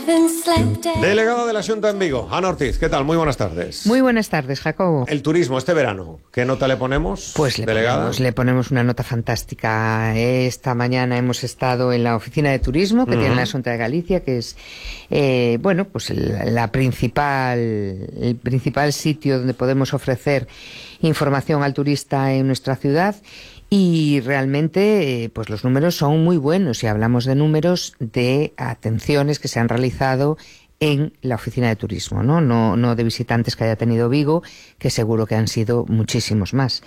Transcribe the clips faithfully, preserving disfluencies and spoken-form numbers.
Delegada de la Xunta en Vigo, Ana Ortiz, ¿qué tal? Muy buenas tardes. Muy buenas tardes, Jacobo. El turismo este verano, ¿qué nota le ponemos, Pues le delegada? ponemos, le ponemos una nota fantástica. Esta mañana hemos estado en la oficina de turismo que uh-huh. tiene la Xunta de Galicia, que es, eh, bueno, pues el, la principal, el principal sitio donde podemos ofrecer información al turista en nuestra ciudad. Y realmente, eh, pues los números son muy buenos, y hablamos de números de atenciones que se han realizado en la oficina de turismo, ¿no? No, no de visitantes que haya tenido Vigo, que seguro que han sido muchísimos más.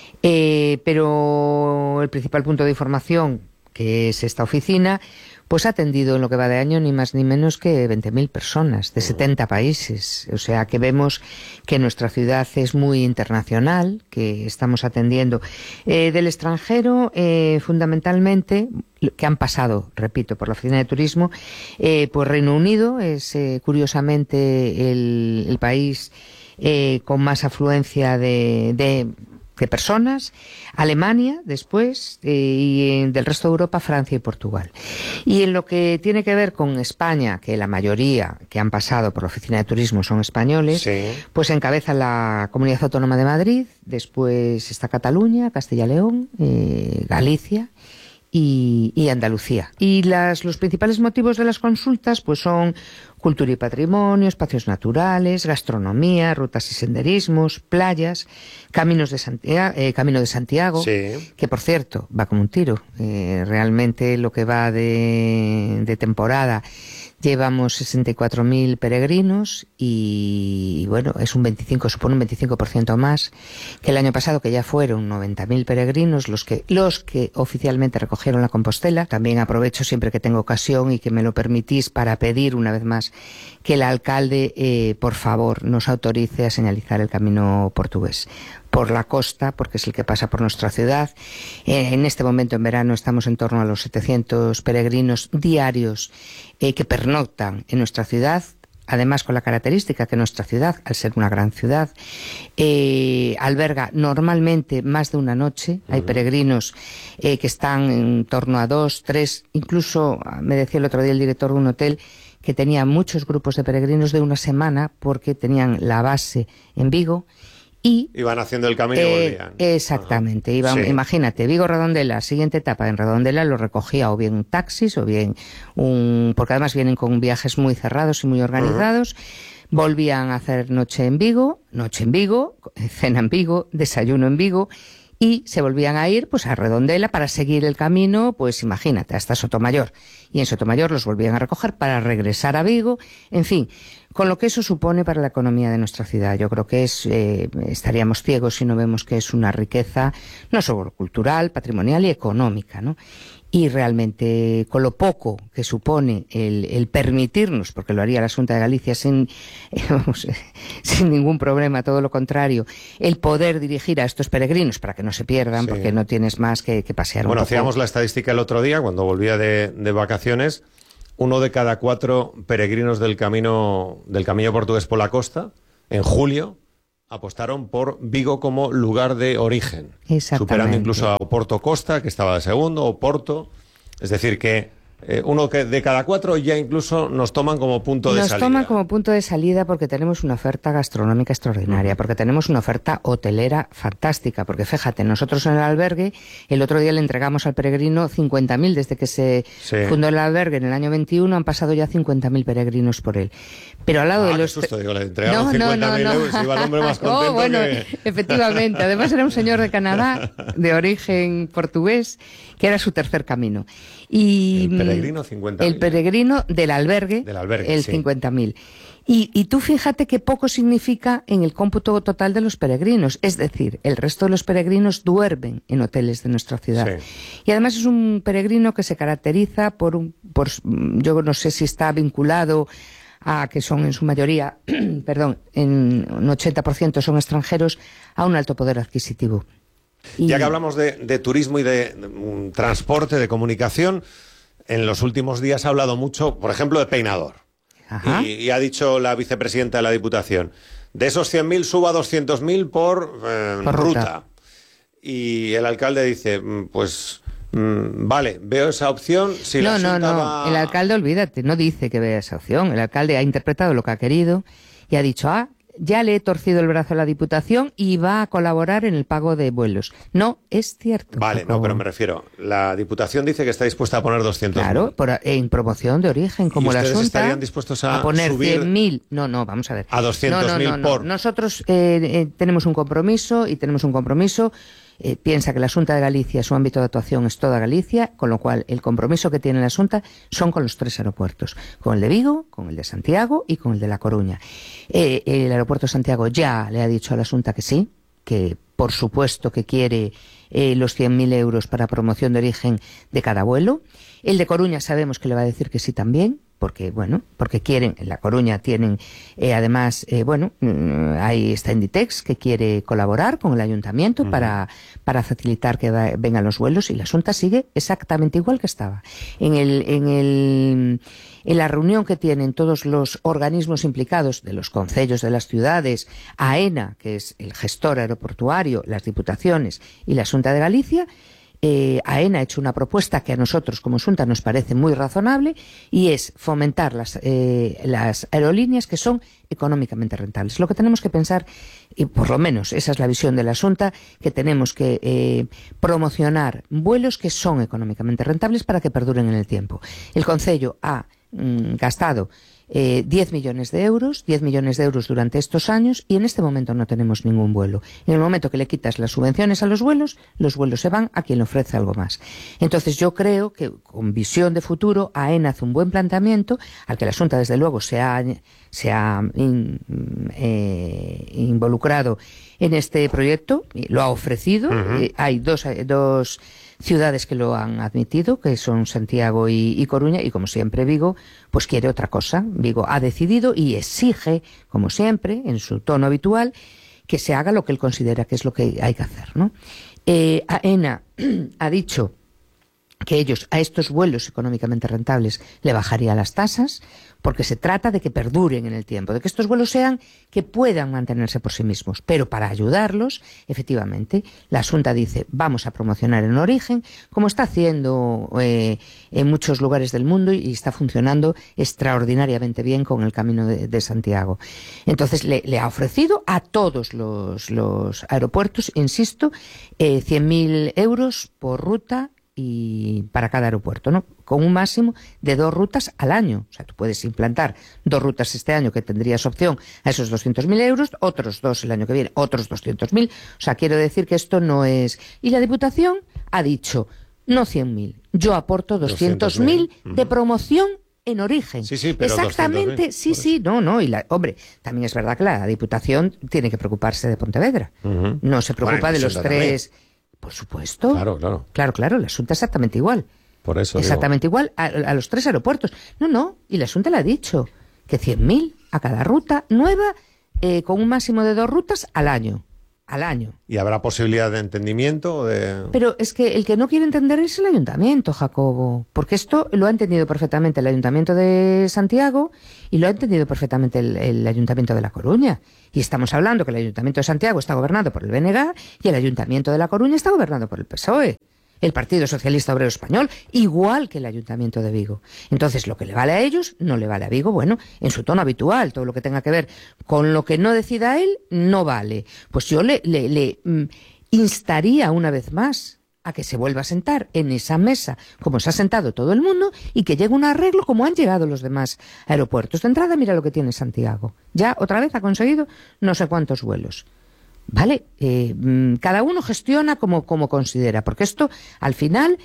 Eh, pero el principal punto de información, que es esta oficina, pues ha atendido en lo que va de año ni más ni menos que veinte mil personas de setenta países. O sea que vemos que nuestra ciudad es muy internacional, que estamos atendiendo eh, del extranjero, eh, fundamentalmente, que han pasado, repito, por la oficina de turismo. Eh, pues Reino Unido es eh, curiosamente el, el país eh, con más afluencia de... de de personas, Alemania después, eh, y del resto de Europa, Francia y Portugal. Y en lo que tiene que ver con España, que la mayoría que han pasado por la oficina de turismo son españoles, sí. pues encabeza la Comunidad Autónoma de Madrid, después está Cataluña, Castilla y León, eh, Galicia y, y Andalucía. Y las, los principales motivos de las consultas pues son cultura y patrimonio, espacios naturales, gastronomía, rutas y senderismos, playas, caminos de Santiago, eh, Camino de Santiago, sí. que por cierto va como un tiro. Eh, realmente lo que va de, de temporada llevamos sesenta y cuatro mil peregrinos y, y bueno, es un veinticinco, supone un veinticinco por ciento más que el año pasado, que ya fueron noventa mil peregrinos los que los que oficialmente recogieron la Compostela. También aprovecho siempre que tengo ocasión y que me lo permitís para pedir una vez más que el alcalde, eh, por favor, nos autorice a señalizar el camino portugués por la costa, porque es el que pasa por nuestra ciudad. Eh, en este momento, en verano, estamos en torno a los setecientos peregrinos diarios eh, que pernoctan en nuestra ciudad. Además, con la característica que nuestra ciudad, al ser una gran ciudad, eh, alberga normalmente más de una noche. Hay peregrinos eh, que están en torno a dos, tres, incluso, me decía el otro día el director de un hotel, que tenía muchos grupos de peregrinos de una semana porque tenían la base en Vigo. Y, iban haciendo el camino eh, y volvían. Exactamente. Iban, sí. Imagínate, Vigo-Redondela, siguiente etapa en Redondela lo recogía o bien taxis o bien un... porque además vienen con viajes muy cerrados y muy organizados. Uh-huh. Volvían a hacer noche en Vigo, noche en Vigo, cena en Vigo, desayuno en Vigo, y se volvían a ir pues a Redondela para seguir el camino, pues imagínate, hasta Sotomayor. Y en Sotomayor los volvían a recoger para regresar a Vigo. En fin, con lo que eso supone para la economía de nuestra ciudad. Yo creo que es eh, estaríamos ciegos si no vemos que es una riqueza no solo cultural, patrimonial y económica, ¿no? Y realmente, con lo poco que supone el, el permitirnos, porque lo haría la Xunta de Galicia sin, eh, vamos, sin ningún problema, todo lo contrario, el poder dirigir a estos peregrinos para que no se pierdan, sí. porque no tienes más que, que pasear un Bueno, poco. hacíamos la estadística el otro día, cuando volvía de, de vacaciones, uno de cada cuatro peregrinos del camino, del camino portugués por la costa, en julio, apostaron por Vigo como lugar de origen, superando incluso a Oporto Costa, que estaba de segundo, Oporto. Es decir, que eh, uno que de cada cuatro ya incluso nos toman como punto de nos salida. Nos toman como punto de salida porque tenemos una oferta gastronómica extraordinaria, porque tenemos una oferta hotelera fantástica, porque fíjate, nosotros en el albergue, el otro día le entregamos al peregrino cincuenta mil, desde que se sí. fundó el albergue en el año veintiuno, han pasado ya cincuenta mil peregrinos por él. Pero al lado ah, de los... qué susto, digo, le entregaron no, cincuenta mil no, no, no. euros, iba el hombre más contento. Oh, bueno, que... efectivamente. Además era un señor de Canadá, de origen portugués, que era su tercer camino. Y el peregrino cincuenta mil. El peregrino del albergue, del albergue el sí. cincuenta mil. Y, y tú fíjate que poco significa en el cómputo total de los peregrinos. Es decir, el resto de los peregrinos duermen en hoteles de nuestra ciudad. Sí. Y además es un peregrino que se caracteriza por un... por, yo no sé si está vinculado a que son en su mayoría, perdón, en un ochenta por ciento son extranjeros, a un alto poder adquisitivo. Y... Ya que hablamos de, de turismo y de, de um, transporte, de comunicación, en los últimos días ha hablado mucho, por ejemplo, de Peinador. Ajá. Y, y ha dicho la vicepresidenta de la Diputación, de esos cien mil suba a doscientos mil por, eh, por ruta. ruta. Y el alcalde dice, pues Mm, vale, veo esa opción. Si no, la no, no. va... El alcalde, olvídate, no dice que vea esa opción. El alcalde ha interpretado lo que ha querido y ha dicho, ah, ya le he torcido el brazo a la Diputación y va a colaborar en el pago de vuelos. No, es cierto. Vale, no, pero me refiero, la Diputación dice que está dispuesta a poner doscientos mil. Claro, por, en promoción de origen, como la Junta. ¿Y ustedes estarían dispuestos a, a poner subir cien mil? No, no, vamos a ver. A doscientos mil no, no, no, por... No. Nosotros eh, eh, tenemos un compromiso y tenemos un compromiso... Eh, piensa que la Xunta de Galicia, su ámbito de actuación es toda Galicia, con lo cual el compromiso que tiene la Xunta son con los tres aeropuertos, con el de Vigo, con el de Santiago y con el de La Coruña. Eh, el aeropuerto de Santiago ya le ha dicho a la Xunta que sí, que por supuesto que quiere eh, los cien mil euros para promoción de origen de cada vuelo. El de Coruña sabemos que le va a decir que sí también, porque bueno, porque quieren, en La Coruña tienen, eh, además, eh, bueno, ahí está Inditex que quiere colaborar con el ayuntamiento uh-huh. para, para facilitar que va, vengan los vuelos, y la Xunta sigue exactamente igual que estaba. En el, en el, en la reunión que tienen todos los organismos implicados de los concellos de las ciudades, AENA, que es el gestor aeroportuario, las diputaciones y la Xunta de Galicia, Eh, AENA ha hecho una propuesta que a nosotros como Xunta nos parece muy razonable, y es fomentar las, eh, las aerolíneas que son económicamente rentables. Lo que tenemos que pensar, y por lo menos esa es la visión de la Xunta, que tenemos que eh, promocionar vuelos que son económicamente rentables para que perduren en el tiempo. El Concello ha mm, gastado Eh, diez millones de euros, diez millones de euros durante estos años, y en este momento no tenemos ningún vuelo. En el momento que le quitas las subvenciones a los vuelos, los vuelos se van a quien le ofrece algo más. Entonces yo creo que con visión de futuro AENA hace un buen planteamiento, al que la Xunta desde luego se ha, se ha in, eh, involucrado en este proyecto, lo ha ofrecido. Uh-huh. eh, hay dos, dos ciudades que lo han admitido, que son Santiago y, y Coruña, y como siempre Vigo pues quiere otra cosa. Vigo ha decidido y exige, como siempre, en su tono habitual, que se haga lo que él considera que es lo que hay que hacer, ¿no? Eh, AENA ha dicho que ellos a estos vuelos económicamente rentables le bajarían las tasas, porque se trata de que perduren en el tiempo, de que estos vuelos sean que puedan mantenerse por sí mismos. Pero para ayudarlos, efectivamente, la Xunta dice, vamos a promocionar en origen, como está haciendo eh, en muchos lugares del mundo, y está funcionando extraordinariamente bien con el Camino de, de Santiago. Entonces le, le ha ofrecido a todos los, los aeropuertos, insisto, eh, cien mil euros por ruta y para cada aeropuerto, ¿no? Con un máximo de dos rutas al año. O sea, tú puedes implantar dos rutas este año, que tendrías opción a esos doscientos mil euros, otros dos el año que viene, otros doscientos mil. O sea, quiero decir que esto no es... Y la Diputación ha dicho, no cien mil, yo aporto doscientos mil de promoción en origen. Sí, sí, pero exactamente, sí, sí, no, no. Y la, hombre, también es verdad que la Diputación tiene que preocuparse de Pontevedra. Uh-huh. No se preocupa bueno, de los tres... También. Por supuesto. Claro, claro. Claro, claro, la Xunta exactamente igual. Por eso Exactamente digo. igual a, a los tres aeropuertos. No, no, y la Xunta le ha dicho que cien mil a cada ruta nueva, eh, con un máximo de dos rutas al año. Al año. ¿Y habrá posibilidad de entendimiento? De... Pero es que el que no quiere entender es el ayuntamiento, Jacobo. Porque esto lo ha entendido perfectamente el ayuntamiento de Santiago y lo ha entendido perfectamente el, el ayuntamiento de La Coruña. Y estamos hablando que el ayuntamiento de Santiago está gobernado por el B N G y el ayuntamiento de La Coruña está gobernado por el P S O E. El Partido Socialista Obrero Español, igual que el Ayuntamiento de Vigo. Entonces, lo que le vale a ellos, no le vale a Vigo, bueno, en su tono habitual. Todo lo que tenga que ver con lo que no decida él, no vale. Pues yo le, le, le mm, instaría una vez más a que se vuelva a sentar en esa mesa, como se ha sentado todo el mundo, y que llegue un arreglo como han llegado los demás aeropuertos. De entrada, mira lo que tiene Santiago. Ya, otra vez, ha conseguido no sé cuántos vuelos. Vale, eh, cada uno gestiona como, como considera, porque esto, al final,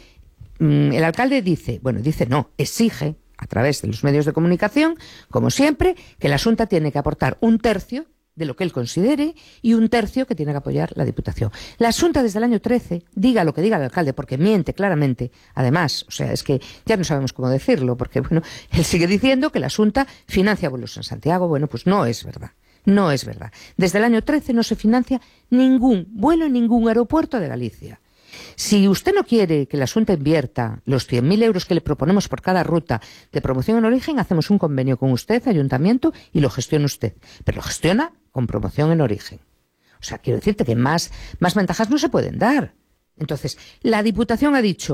el alcalde dice, bueno, dice no, exige, a través de los medios de comunicación, como siempre, que la Xunta tiene que aportar un tercio de lo que él considere y un tercio que tiene que apoyar la Diputación. La Xunta desde el año trece, diga lo que diga el alcalde, porque miente claramente, además, o sea, es que ya no sabemos cómo decirlo, porque, bueno, él sigue diciendo que la Xunta financia vuelos en Santiago. Bueno, pues no es verdad. No es verdad. Desde el año trece no se financia ningún vuelo en ningún aeropuerto de Galicia. Si usted no quiere que la Xunta invierta los cien mil euros que le proponemos por cada ruta de promoción en origen, hacemos un convenio con usted, ayuntamiento, y lo gestiona usted. Pero lo gestiona con promoción en origen. O sea, quiero decirte que más, más ventajas no se pueden dar. Entonces, la Diputación ha dicho,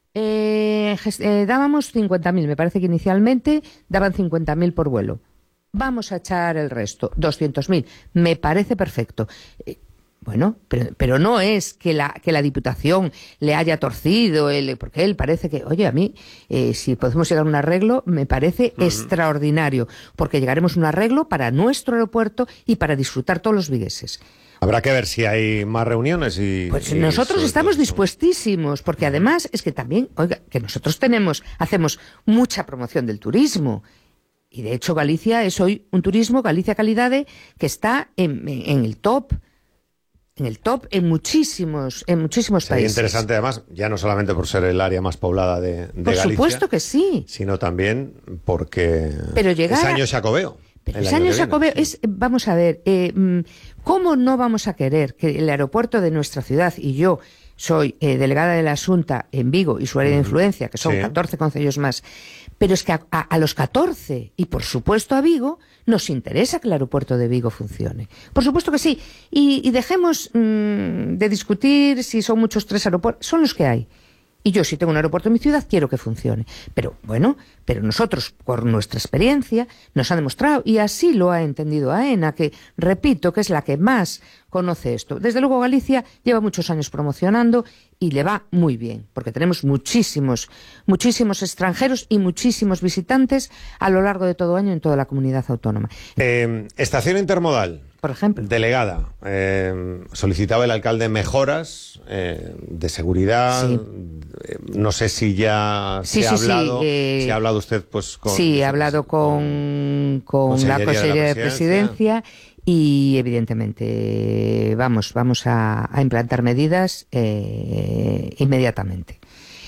Eh, eh, dábamos cincuenta mil, me parece que inicialmente daban cincuenta mil por vuelo. Vamos a echar el resto, doscientos mil. Me parece perfecto. Eh, bueno, pero, pero no es que la, que la Diputación le haya torcido, el, porque él parece que, oye, a mí, eh, si podemos llegar a un arreglo, me parece uh-huh. extraordinario, porque llegaremos a un arreglo para nuestro aeropuerto y para disfrutar todos los vigueses. Habrá que ver si hay más reuniones y... Pues y nosotros estamos todo. dispuestísimos, porque además es que también, oiga, que nosotros tenemos, hacemos mucha promoción del turismo. Y de hecho Galicia es hoy un turismo, Galicia Calidade, que está en, en el top, en el top en muchísimos, en muchísimos Sería países. Interesante además, ya no solamente por ser el área más poblada de, de por Galicia. Por supuesto que sí. Sino también porque Pero llegar es año Xacobeo. Pero ese año Xacobeo es, vamos a ver, eh, ¿cómo no vamos a querer que el aeropuerto de nuestra ciudad, y yo soy eh, delegada de la Xunta en Vigo y su área de influencia, que son sí. catorce concellos más, pero es que a, a, a los catorce, y por supuesto a Vigo, nos interesa que el aeropuerto de Vigo funcione. Por supuesto que sí. Y, y dejemos mmm, de discutir si son muchos tres aeropuertos. Son los que hay. Y yo, si tengo un aeropuerto en mi ciudad, quiero que funcione. Pero, bueno, pero nosotros, por nuestra experiencia, nos ha demostrado, y así lo ha entendido AENA, que, repito, que es la que más conoce esto. Desde luego, Galicia lleva muchos años promocionando y le va muy bien, porque tenemos muchísimos, muchísimos extranjeros y muchísimos visitantes a lo largo de todo año en toda la comunidad autónoma. Eh, estación intermodal. Por ejemplo. Delegada, eh, solicitaba el alcalde mejoras eh, de seguridad. Sí. Eh, no sé si ya sí, se ha sí, hablado. Sí, eh, si ha hablado usted, pues con. Sí, he hablado con, con, con la Consellería de, de Presidencia y, evidentemente, vamos, vamos a, a implantar medidas eh, inmediatamente.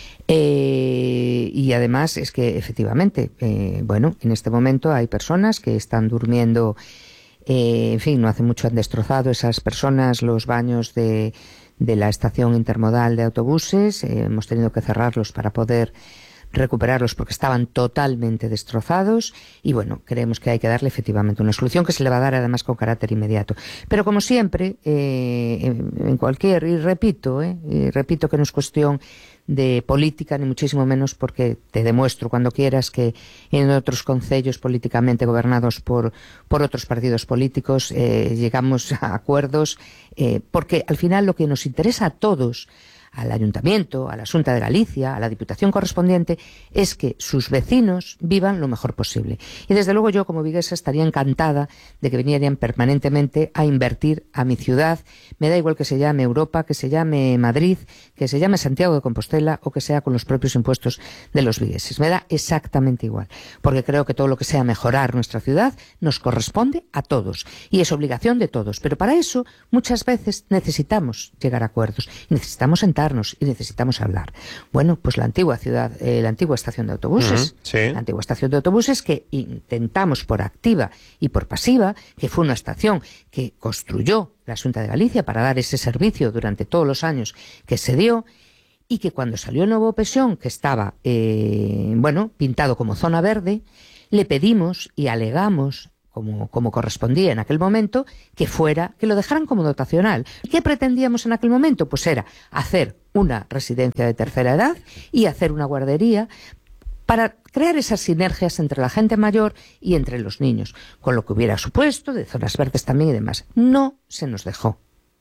Eh, y además es que, efectivamente, eh, bueno, en este momento hay personas que están durmiendo. Eh, en fin, no hace mucho han destrozado esas personas los baños de, de la estación intermodal de autobuses. Eh, hemos tenido que cerrarlos para poder recuperarlos porque estaban totalmente destrozados y bueno, creemos que hay que darle efectivamente una solución que se le va a dar además con carácter inmediato. Pero como siempre, eh, en, en cualquier, y repito, eh, y repito que no es cuestión de política, ni muchísimo menos, porque te demuestro cuando quieras que en otros concellos políticamente gobernados por, por otros partidos políticos eh, llegamos a acuerdos, eh, porque al final lo que nos interesa a todos, al Ayuntamiento, a la Xunta de Galicia, a la Diputación correspondiente, es que sus vecinos vivan lo mejor posible. Y desde luego yo, como viguesa, estaría encantada de que vinieran permanentemente a invertir a mi ciudad. Me da igual que se llame Europa, que se llame Madrid, que se llame Santiago de Compostela o que sea con los propios impuestos de los vigueses. Me da exactamente igual, porque creo que todo lo que sea mejorar nuestra ciudad nos corresponde a todos y es obligación de todos. Pero para eso muchas veces necesitamos llegar a acuerdos y necesitamos sentar y necesitamos hablar. Bueno, pues la antigua ciudad, eh, la antigua estación de autobuses, uh-huh, sí. la antigua estación de autobuses que intentamos por activa y por pasiva, que fue una estación que construyó la Xunta de Galicia para dar ese servicio durante todos los años que se dio y que cuando salió el nuevo Pexón, que estaba, eh, bueno, pintado como zona verde, le pedimos y alegamos Como, como correspondía en aquel momento, que fuera, que lo dejaran como dotacional. ¿Qué pretendíamos en aquel momento? Pues era hacer una residencia de tercera edad y hacer una guardería para crear esas sinergias entre la gente mayor y entre los niños, con lo que hubiera supuesto de zonas verdes también y demás. No se nos dejó.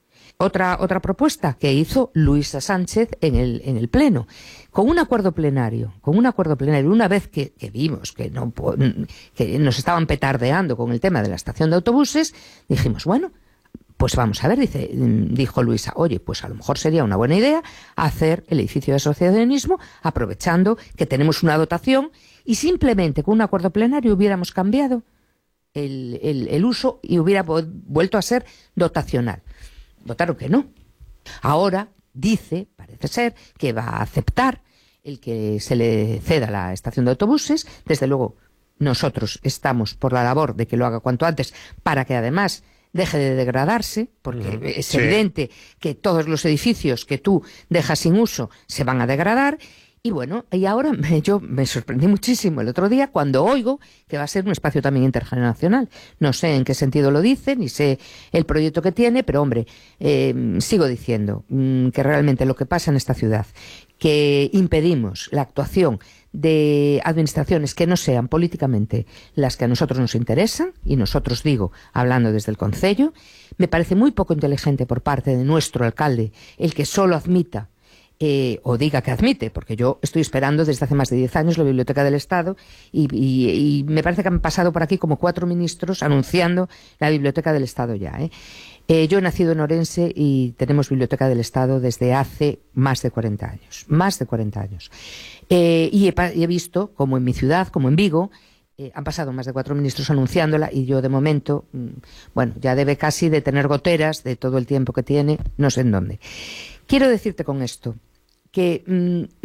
Otra, otra propuesta que hizo Luisa Sánchez en el, en el Pleno, con un acuerdo plenario, con un acuerdo plenario, una vez que, que vimos que, no, que nos estaban petardeando con el tema de la estación de autobuses, dijimos, bueno, pues vamos a ver, dice, dijo Luisa, oye, pues a lo mejor sería una buena idea hacer el edificio de asociacionismo, aprovechando que tenemos una dotación y simplemente con un acuerdo plenario hubiéramos cambiado el, el, el uso y hubiera vuelto a ser dotacional. Votaron que no. Ahora dice, parece ser, que va a aceptar el que se le ceda la estación de autobuses. Desde luego, nosotros estamos por la labor de que lo haga cuanto antes para que además deje de degradarse, porque mm, es sí. evidente que todos los edificios que tú dejas sin uso se van a degradar Y bueno, y ahora me, yo me sorprendí muchísimo el otro día cuando oigo que va a ser un espacio también intergeneracional. No sé en qué sentido lo dice, ni sé el proyecto que tiene, pero hombre, eh, sigo diciendo mmm, que realmente lo que pasa en esta ciudad, que impedimos la actuación de administraciones que no sean políticamente las que a nosotros nos interesan, y nosotros digo, hablando desde el concello, me parece muy poco inteligente por parte de nuestro alcalde el que solo admita Eh, o diga que admite, porque yo estoy esperando desde hace más de diez años la Biblioteca del Estado y, y, y me parece que han pasado por aquí como cuatro ministros anunciando la Biblioteca del Estado ya. ¿eh? Eh, yo he nacido en Orense y tenemos Biblioteca del Estado desde hace más de cuarenta años, más de cuarenta años. Eh, y, he, y he visto, como en mi ciudad, como en Vigo, eh, han pasado más de cuatro ministros anunciándola y yo de momento, mmm, bueno, ya debe casi de tener goteras de todo el tiempo que tiene, no sé en dónde. Quiero decirte con esto que mm,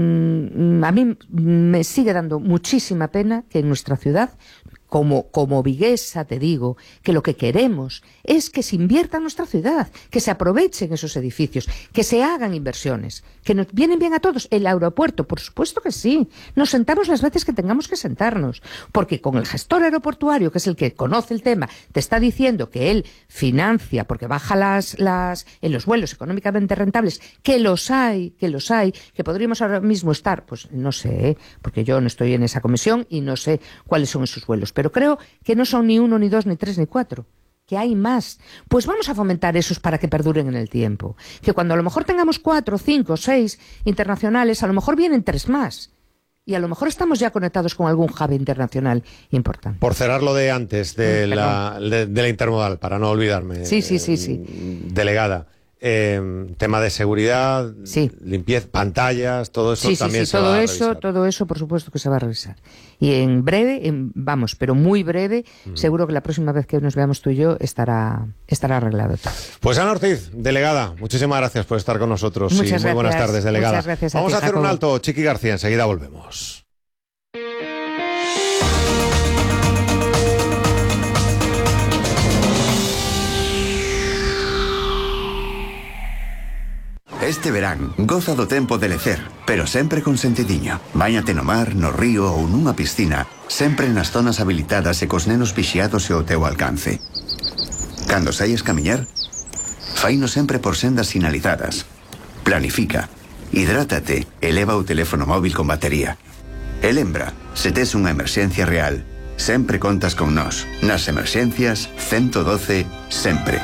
mm, a mí me sigue dando muchísima pena que en nuestra ciudad, como, como viguesa te digo, que lo que queremos es que se invierta en nuestra ciudad, que se aprovechen esos edificios, que se hagan inversiones, que nos vienen bien a todos. El aeropuerto, por supuesto que sí, nos sentamos las veces que tengamos que sentarnos, porque con el gestor aeroportuario, que es el que conoce el tema, te está diciendo que él financia, porque baja las, las en los vuelos económicamente rentables, que los hay, que los hay, que podríamos ahora mismo estar, pues no sé, ¿eh? Porque yo no estoy en esa comisión y no sé cuáles son esos vuelos, pero creo que no son ni uno, ni dos, ni tres, ni cuatro, que hay más. Pues vamos a fomentar esos para que perduren en el tiempo. Que cuando a lo mejor tengamos cuatro, cinco, seis internacionales, a lo mejor vienen tres más. Y a lo mejor estamos ya conectados con algún hub internacional importante. Por cerrar lo de antes, de, mm, la, de, de la intermodal, para no olvidarme. Sí, sí, sí, sí. Delegada. Eh, tema de seguridad, sí. limpieza, pantallas, todo eso sí, sí, también sí, se todo va a eso, revisar. todo eso, por supuesto que se va a revisar. Y en breve, en, vamos, pero muy breve, mm. seguro que la próxima vez que nos veamos tú y yo estará, estará arreglado todo. Pues Ana Ortiz, delegada, muchísimas gracias por estar con nosotros. Muchas y muy gracias, buenas tardes, delegada. Muchas gracias a Vamos ti, a hacer Jacobo. un alto, Chiqui García, enseguida volvemos. Este verán, goza do tempo de lecer, pero sempre con sentidiño. Báñate no mar, no río ou nunha piscina, sempre nas zonas habilitadas e cos nenos vixiados e ao teu alcance. Cando saies camiñar, faino sempre por sendas sinalizadas. Planifica, hidrátate e leva o teléfono móvil con batería. E lembra, se tes unha emerxencia real, sempre contas con nós. Nas emerxencias, ciento doce, sempre.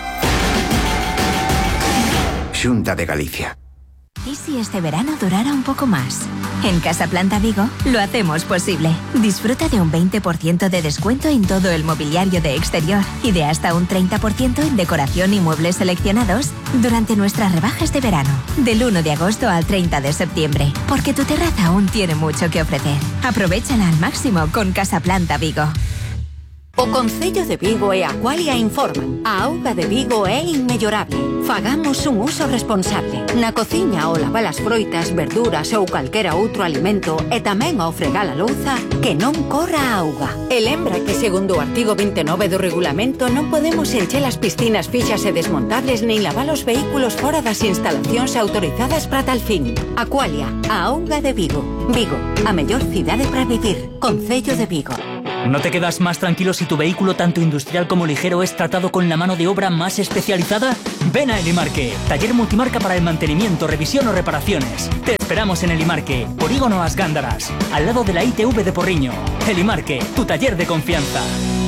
Xunta de Galicia. ¿Y si este verano durara un poco más? En Casa Planta Vigo lo hacemos posible. Disfruta de un veinte por ciento de descuento en todo el mobiliario de exterior y de hasta un treinta por ciento en decoración y muebles seleccionados durante nuestras rebajas de verano, del uno de agosto al treinta de septiembre, porque tu terraza aún tiene mucho que ofrecer. Aprovéchala al máximo con Casa Planta Vigo. O Concello de Vigo e Aqualia informan. A auga de Vigo é inmellorable. Fagamos un uso responsable. Na cociña ao lavar as froitas, verduras ou calquera outro alimento e tamén ao fregar a louza, que non corra a auga. E lembra que segundo o artigo veintinueve do regulamento non podemos encher as piscinas fixas e desmontables nin lavar os vehículos fora das instalacións autorizadas para tal fin. Aqualia, a auga de Vigo. Vigo, a mellor cidade para vivir. Concello de Vigo. ¿No te quedas más tranquilo si tu vehículo, tanto industrial como ligero, es tratado con la mano de obra más especializada? Ven a Elimarque, taller multimarca para el mantenimiento, revisión o reparaciones. Te esperamos en Elimarque, Polígono As Gándaras, al lado de la I T V de Porriño. Elimarque, tu taller de confianza.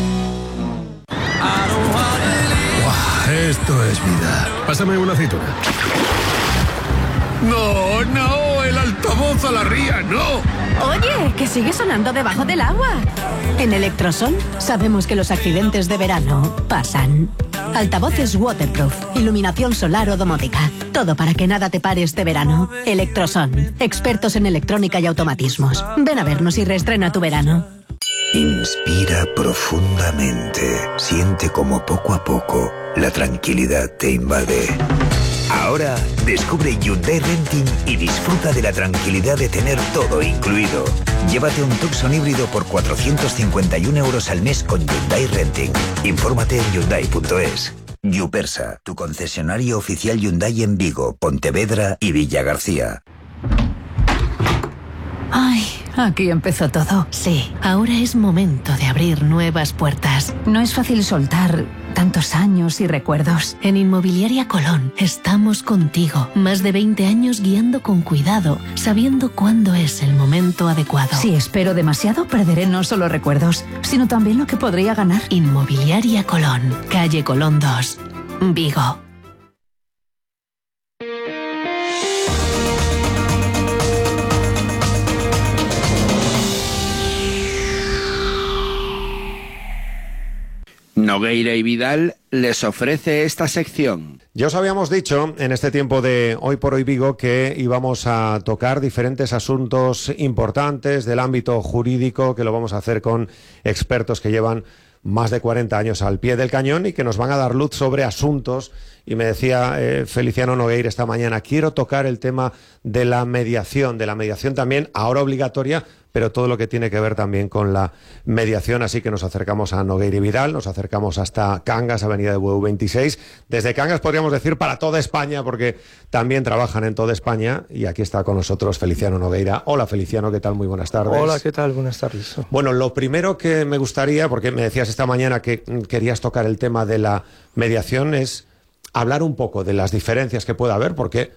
Wow, esto es vida. Pásame una aceituna. No, no, el altavoz a la ría, no. Oye, que sigue sonando debajo del agua. En Electrosol sabemos que los accidentes de verano pasan. Altavoces waterproof, iluminación solar o domótica. Todo para que nada te pare este verano. Electroson, expertos en electrónica y automatismos. Ven a vernos y reestrena tu verano. Inspira profundamente. Siente como poco a poco la tranquilidad te invade. Ahora descubre Hyundai Renting y disfruta de la tranquilidad de tener todo incluido. Llévate un Tucson híbrido por cuatrocientos cincuenta y un euros al mes con Hyundai Renting. Infórmate en hyundai punto es. Yupersa, tu concesionario oficial Hyundai en Vigo, Pontevedra y Villagarcía. aquí empezó todo. Sí, ahora es momento de abrir nuevas puertas. No es fácil soltar tantos años y recuerdos. En Inmobiliaria Colón estamos contigo. Más de veinte años guiando con cuidado, sabiendo cuándo es el momento adecuado. Si espero demasiado, perderé no solo recuerdos, sino también lo que podría ganar. Inmobiliaria Colón, calle Colón dos, Vigo. Nogueira y Vidal les ofrece esta sección. Ya os habíamos dicho en este tiempo de Hoy por Hoy Vigo que íbamos a tocar diferentes asuntos importantes del ámbito jurídico, que lo vamos a hacer con expertos que llevan más de cuarenta años al pie del cañón y que nos van a dar luz sobre asuntos. Y me decía eh, Feliciano Nogueira esta mañana, quiero tocar el tema de la mediación, de la mediación también ahora obligatoria, pero todo lo que tiene que ver también con la mediación. Así que nos acercamos a Nogueira y Vidal, nos acercamos hasta Cangas, Avenida de Bueu veintiséis. Desde Cangas podríamos decir para toda España, porque también trabajan en toda España. Y aquí está con nosotros Feliciano Nogueira. Hola Feliciano, ¿qué tal? Muy buenas tardes. Hola, ¿qué tal? Buenas tardes. Bueno, lo primero que me gustaría, porque me decías esta mañana que querías tocar el tema de la mediación, es hablar un poco de las diferencias que pueda haber, porque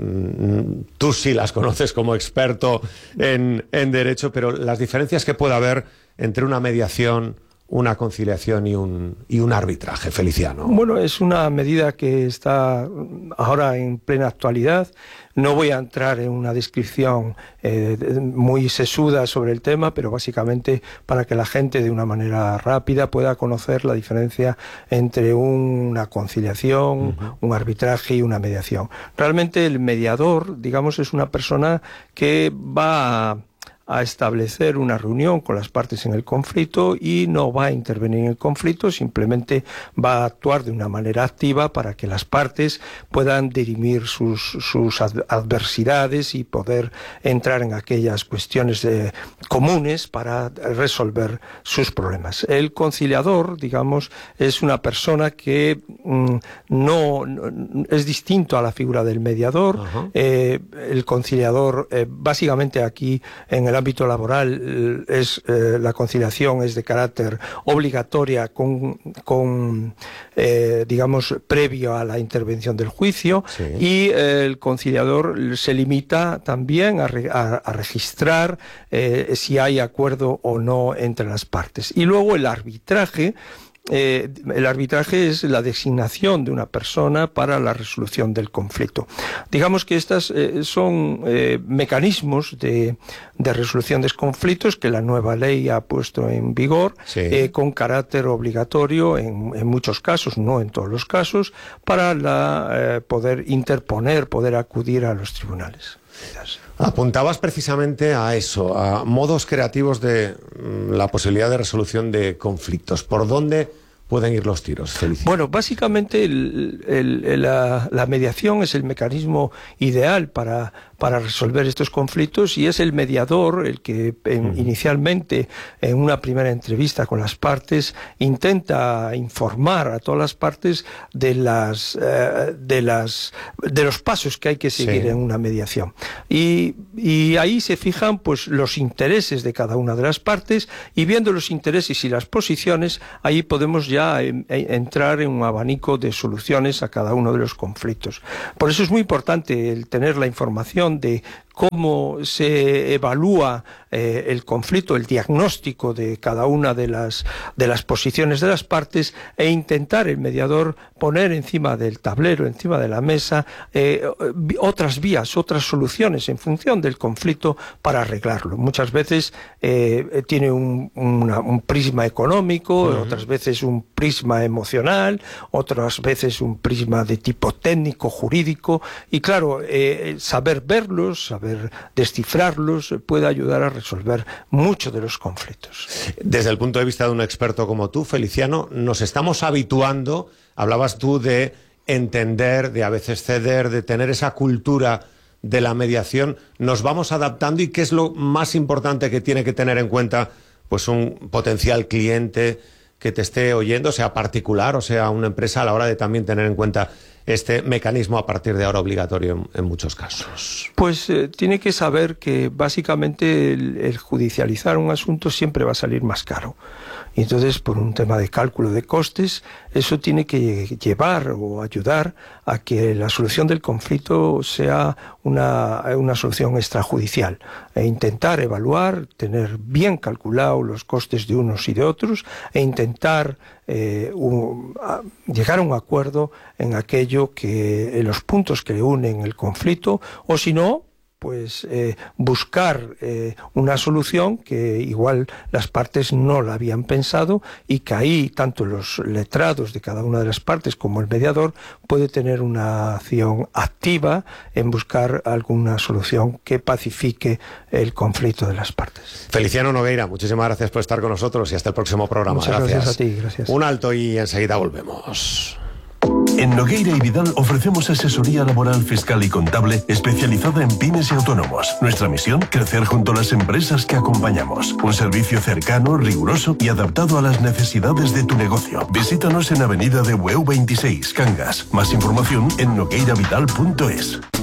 mmm, tú sí las conoces como experto en, en derecho, pero las diferencias que pueda haber entre una mediación, una conciliación y un, y un arbitraje, Feliciano. Bueno, es una medida que está ahora en plena actualidad. No voy a entrar en una descripción eh, muy sesuda sobre el tema, pero básicamente para que la gente de una manera rápida pueda conocer la diferencia entre una conciliación, uh-huh. un arbitraje y una mediación. Realmente el mediador, digamos, es una persona que va a a establecer una reunión con las partes en el conflicto y no va a intervenir en el conflicto, simplemente va a actuar de una manera activa para que las partes puedan dirimir sus, sus adversidades y poder entrar en aquellas cuestiones de, comunes para resolver sus problemas. El conciliador, digamos, es una persona que mm, no, no es distinto a la figura del mediador. Uh-huh. eh, el conciliador, eh, básicamente aquí en el ámbito laboral es eh, la conciliación es de carácter obligatoria con, con eh, digamos previo a la intervención del juicio. Sí. Y eh, el conciliador se limita también a, re, a, a registrar eh, si hay acuerdo o no entre las partes. Y luego el arbitraje. Eh, el arbitraje es la designación de una persona para la resolución del conflicto. Digamos que estos eh, son eh, mecanismos de, de resolución de conflictos que la nueva ley ha puesto en vigor, sí. eh, con carácter obligatorio en, en muchos casos, no en todos los casos, para la, eh, poder interponer, poder acudir a los tribunales. Apuntabas precisamente a eso, a modos creativos de la posibilidad de resolución de conflictos. ¿Por dónde pueden ir los tiros, Feliciano? Bueno, básicamente el, el, el, la, la mediación es el mecanismo ideal para, para resolver estos conflictos y es el mediador el que en, mm. inicialmente en una primera entrevista con las partes intenta informar a todas las partes de las eh, de las de los pasos que hay que seguir sí. en una mediación y, y ahí se fijan pues los intereses de cada una de las partes y viendo los intereses y las posiciones ahí podemos ya entrar en un abanico de soluciones a cada uno de los conflictos. Por eso es muy importante el tener la información de cómo se evalúa eh, el conflicto, el diagnóstico de cada una de las, de las posiciones de las partes e intentar el mediador poner encima del tablero, encima de la mesa, eh, otras vías, otras soluciones en función del conflicto para arreglarlo. Muchas veces eh, tiene un, una, un prisma económico, uh-huh. otras veces un prisma emocional, otras veces un prisma de tipo técnico, jurídico, y claro, eh, saber verlos, saber descifrarlos puede ayudar a resolver muchos de los conflictos. Desde el punto de vista de un experto como tú, Feliciano, nos estamos habituando, hablabas tú de entender, de a veces ceder, de tener esa cultura de la mediación, nos vamos adaptando y qué es lo más importante que tiene que tener en cuenta pues un potencial cliente que te esté oyendo, sea particular o sea una empresa, a la hora de también tener en cuenta este mecanismo a partir de ahora obligatorio en, en muchos casos? Pues eh, tiene que saber que básicamente el, el judicializar un asunto siempre va a salir más caro. Y entonces, por un tema de cálculo de costes, eso tiene que llevar o ayudar a que la solución del conflicto sea una, una solución extrajudicial. E intentar evaluar, tener bien calculados los costes de unos y de otros, e intentar eh, un, a, llegar a un acuerdo en aquello que, en los puntos que unen el conflicto, o si no, pues eh, buscar eh, una solución que igual las partes no la habían pensado, y que ahí tanto los letrados de cada una de las partes como el mediador puede tener una acción activa en buscar alguna solución que pacifique el conflicto de las partes. Feliciano Nogueira, muchísimas gracias por estar con nosotros y hasta el próximo programa. Muchas gracias, gracias a ti, gracias. Un alto y enseguida volvemos. En Nogueira y Vidal ofrecemos asesoría laboral, fiscal y contable especializada en pymes y autónomos. Nuestra misión, crecer junto a las empresas que acompañamos. Un servicio cercano, riguroso y adaptado a las necesidades de tu negocio. Visítanos en Avenida de Bueu veintiséis, Cangas. Más información en nogueiravidal punto es.